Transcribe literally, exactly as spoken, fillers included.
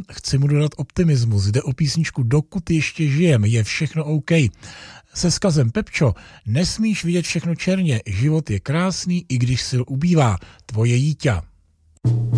chci mu dodat optimismus. Jde o písničku Dokud ještě žijem, je všechno OK. Se vzkazem Pepčo, nesmíš vidět všechno černě, život je krásný, i když sil ubývá. Tvoje Jíťa.